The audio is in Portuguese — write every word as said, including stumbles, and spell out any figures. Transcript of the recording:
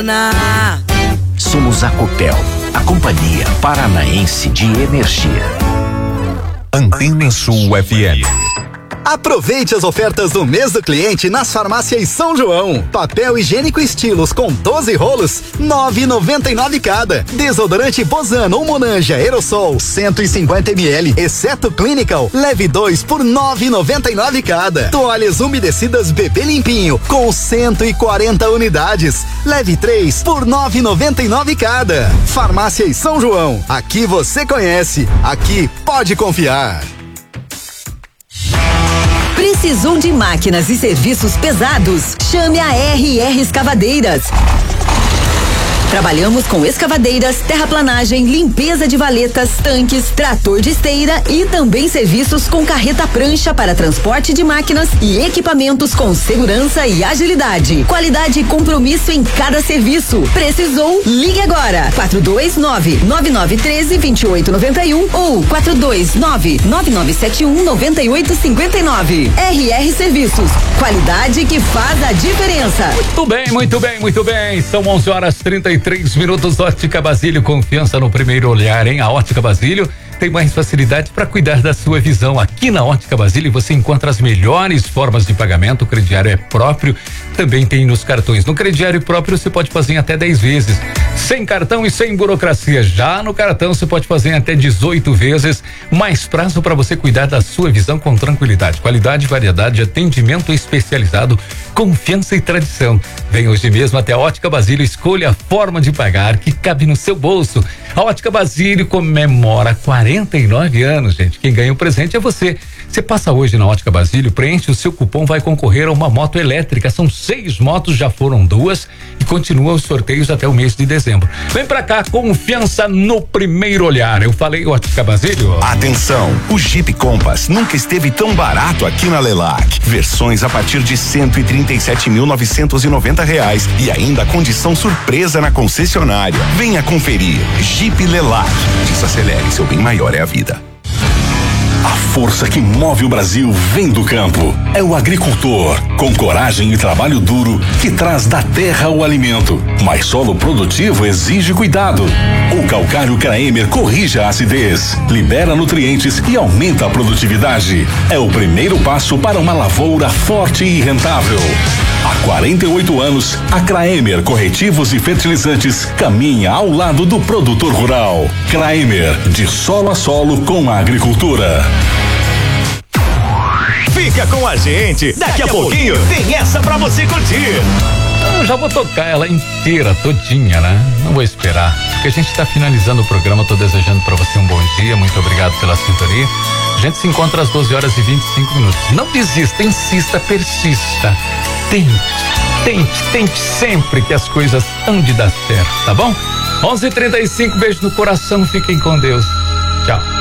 Somos a Copel, a Companhia Paranaense de Energia. Antena Sul F M. Aproveite as ofertas do mês do cliente nas farmácias São João. Papel higiênico estilos com doze rolos, nove e noventa e nove cada. Desodorante Bozano ou Monange aerosol, cento e cinquenta mililitros, exceto Clinical, leve dois por nove e noventa e nove cada. Toalhas umedecidas Bebê Limpinho com cento e quarenta unidades, leve três por nove e noventa e nove cada. Farmácias São João, aqui você conhece, aqui pode confiar. Precisou de máquinas e serviços pesados? Chame a R R Escavadeiras. Trabalhamos com escavadeiras, terraplanagem, limpeza de valetas, tanques, trator de esteira e também serviços com carreta prancha para transporte de máquinas e equipamentos com segurança e agilidade. Qualidade e compromisso em cada serviço. Precisou? Ligue agora. quatro dois nove, nove nove um três, dois oito nove um ou quatro dois nove, nove nove sete um, nove oito cinco nove. R R Serviços. Qualidade que faz a diferença. Muito bem, muito bem, muito bem. São onze horas e trinta e três minutos. Ótica Basílio, confiança no primeiro olhar, hein? A Ótica Basílio tem mais facilidade para cuidar da sua visão. Aqui na Ótica Basílio você encontra as melhores formas de pagamento. O crediário é próprio, também tem nos cartões. No crediário próprio você pode fazer em até dez vezes, sem cartão e sem burocracia. Já no cartão você pode fazer em até dezoito vezes, mais prazo para você cuidar da sua visão com tranquilidade. Qualidade, variedade, atendimento especializado, confiança e tradição. Vem hoje mesmo até a Ótica Basílio, escolha a forma de pagar que cabe no seu bolso. A Ótica Basílio comemora quarenta e nove anos, gente. Quem ganha o presente é você. Você passa hoje na Ótica Basílio, preenche o seu cupom, vai concorrer a uma moto elétrica. São seis motos, já foram duas e continuam os sorteios até o mês de dezembro. Vem pra cá, confiança no primeiro olhar. Eu falei Ótica Basílio. Atenção, o Jeep Compass nunca esteve tão barato aqui na Lelac. Versões a partir de cento e trinta e sete mil novecentos e noventa reais e ainda condição surpresa na concessionária. Venha conferir. Jeep Lelac. Desacelere, seu bem maior é a vida. A força que move o Brasil vem do campo. É o agricultor, com coragem e trabalho duro, que traz da terra o alimento. Mas solo produtivo exige cuidado. O calcário Kraemer corrige a acidez, libera nutrientes e aumenta a produtividade. É o primeiro passo para uma lavoura forte e rentável. Há quarenta e oito anos, a Kraemer Corretivos e Fertilizantes caminha ao lado do produtor rural. Kraemer, de solo a solo com a agricultura. Fica com a gente, daqui a pouquinho tem essa pra você curtir. Eu já vou tocar ela inteira, todinha, né? Não vou esperar, porque a gente tá finalizando o programa. Tô desejando pra você um bom dia, muito obrigado pela sintonia. A gente se encontra às doze horas e vinte e cinco minutos. Não desista, insista, persista. Tente, tente, tente sempre que as coisas hão de dar certo, tá bom? onze e trinta e cinco, beijo no coração, fiquem com Deus. Tchau.